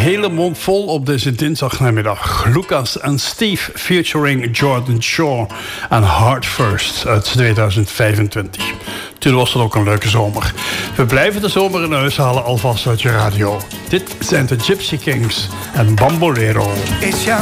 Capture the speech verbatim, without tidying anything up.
hele mond vol op deze dinsdagnamiddag. Lucas en Steve featuring Jordan Shaw en Heart First uit tweeduizend vijfentwintig. Toen was het ook een leuke zomer. We blijven de zomer in huis halen alvast uit je radio. Dit zijn de Gypsy Kings en Bambolero.